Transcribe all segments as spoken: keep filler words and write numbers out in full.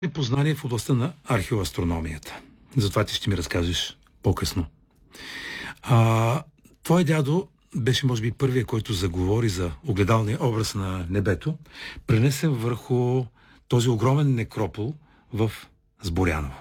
познание в областта на археоастрономията. Затова ти ще ми разкажеш по-късно. А, твой дядо беше, може би, първият, който заговори за огледалния образ на небето, пренесен върху този огромен некропол в Сборяново.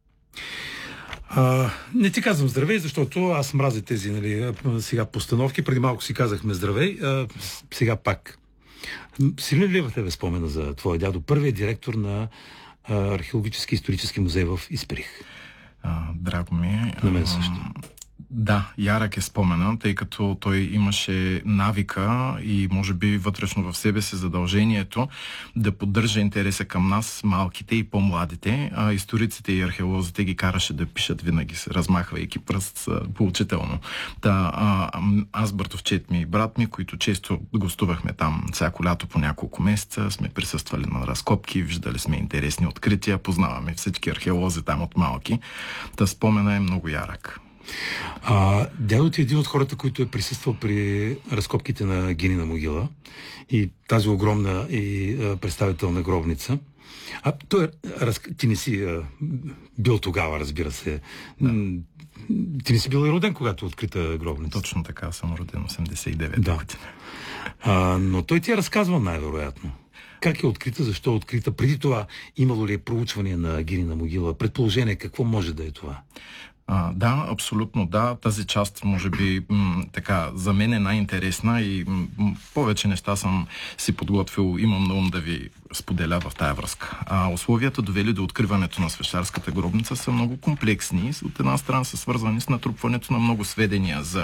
А, не ти казвам здравей, защото аз мразя тези, нали, сега постановки. Преди малко си казахме здравей, а, сега пак. Силен ли е в тебе спомена за твоя дядо? Първият директор на а, археологически исторически музей в Исперих. А, драго ми. На мен също. Да, ярък е спомена, тъй като той имаше навика и може би вътрешно в себе си задължението да поддържа интереса към нас, малките и по-младите, а историците и археолозите ги караше да пишат винаги, размахвайки пръст поучително. Та, а, аз, братовчет ми и брат ми, които често гостувахме там всяко лято по няколко месеца, сме присъствали на разкопки, виждали сме интересни открития, познаваме всички археолози там от малки. Та спомена е много ярък. А, дядо ти е един от хората, който е присъствал при разкопките на Гинина могила и тази огромна и а, представителна гробница. А той, раз... ти не си а, бил тогава, разбира се. Да. Ти не си бил и роден, когато открита гробница. Точно така, съм роден осемдесет и девета да. година. А, но той ти е разказвал най-вероятно. Как е открита, защо е открита? Преди това имало ли е проучване на Гинина могила? Предположение, какво може да е това? А, да, абсолютно да. Тази част, може би, м- така, за мен е най-интересна и м- повече неща съм си подготвил, имам на ум да ви споделя в тая връзка. А условията, довели до откриването на Свещарската гробница, са много комплексни. От една страна са свързвани с натрупването на много сведения за